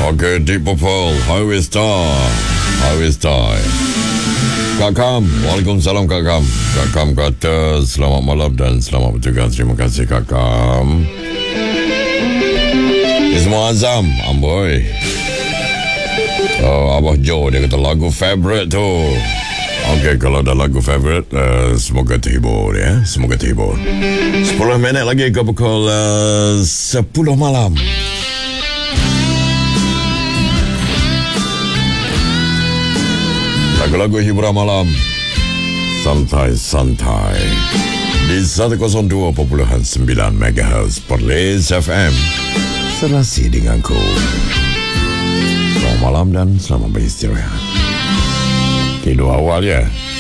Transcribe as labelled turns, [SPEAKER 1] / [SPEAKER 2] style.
[SPEAKER 1] Okay, Deep Purple, Highway Star. Highway Star. Kak Kam, Waalaikumsalam Kak Kam. Kak Kam kata selamat malam dan selamat bertugas. Terima kasih Kak Kam. Ismu Azam, Amboy. Oh, Abah Joe dia kata lagu favorite tu. Okey, kalau ada lagu favorite, semoga terhibur ya. Semoga terhibur. 10 minit lagi ke pukul 10 malam. Lagu-lagu hiburan malam santai-santai di 102.9 MHz Perlis FM. Serasi denganku. Selamat malam dan selamat beristirahat. Tidur awal ya.